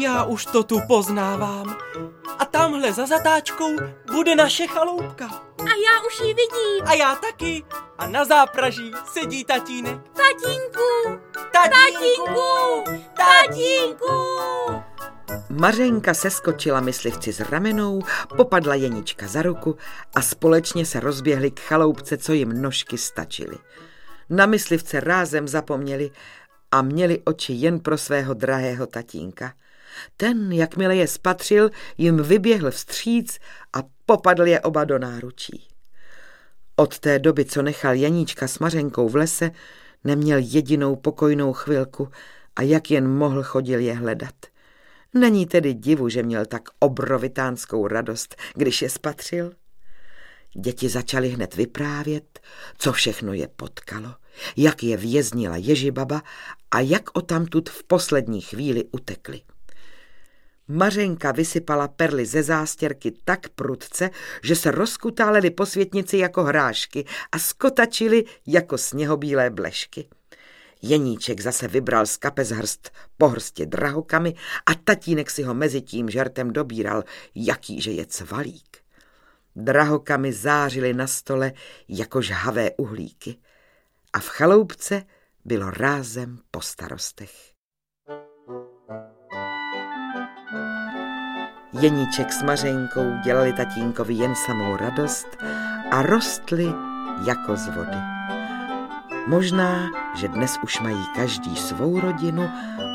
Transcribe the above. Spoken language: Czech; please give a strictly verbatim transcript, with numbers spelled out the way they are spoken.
Já už to tu poznávám. A tamhle za zatáčkou bude naše chaloupka. A já už ji vidím. A já taky. A na zápraží sedí tatínek. Tatínku! Tatínku! Tatínku! Mařenka seskočila myslivci z ramenou, popadla Jenička za ruku a společně se rozběhli k chaloupce, co jim nožky stačily. Na myslivce rázem zapomněli a měli oči jen pro svého drahého tatínka. Ten, jakmile je spatřil, jim vyběhl vstříc a popadl je oba do náručí. Od té doby, co nechal Janíčka s Mařenkou v lese, neměl jedinou pokojnou chvilku a jak jen mohl, chodil je hledat. Není tedy divu, že měl tak obrovitánskou radost, když je spatřil. Děti začaly hned vyprávět, co všechno je potkalo, jak je věznila Ježibaba a jak odtamtud v poslední chvíli utekli. Mařenka vysypala perly ze zástěrky tak prudce, že se rozkutálely po světnici jako hrášky a skotačily jako sněhobílé blešky. Jeníček zase vybral z kapes hrst po hrstě drahokamy a tatínek si ho mezi tím žertem dobíral, jakýže je cvalík. Drahokamy zářily na stole jako žhavé uhlíky a v chaloupce bylo rázem po starostech. Jeníček s Mařenkou dělali tatínkovi jen samou radost a rostli jako z vody. Možná, že dnes už mají každý svou rodinu